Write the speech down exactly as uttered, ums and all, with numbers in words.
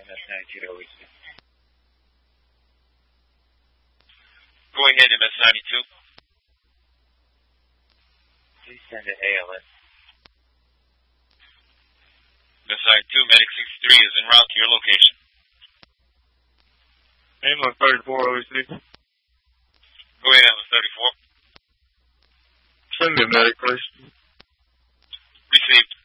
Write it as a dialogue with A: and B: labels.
A: M S ninety-two to O E C.
B: Go ahead, M S ninety-two.
A: Please send an A L S.
B: M S ninety-two, Medic sixty-three is en route to your location.
C: Ambulance thirty-four, O E C.
B: Go ahead, Ambulance thirty-four.
C: Send me a medic, please.
B: Received.